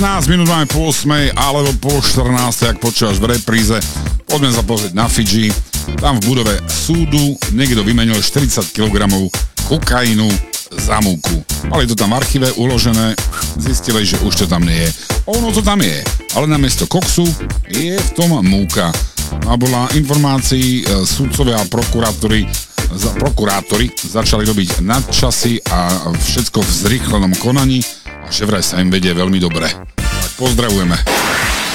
15 minút máme po 8 alebo po 14, ak počúvaš v repríze. Poďme sa pozrieť na Fidži. Tam v budove súdu niekto vymenil 40 kg kokainu za múku. Mali to tam v archíve uložené, zistili, že už to tam nie je. Ono to tam je, ale namiesto koksu je v tom múka. A bola informácií, sudcovia a prokurátori začali robiť nadčasy a všetko v zrýchlenom konaní a že vraj sa im vedie veľmi dobre. Tak pozdravujeme.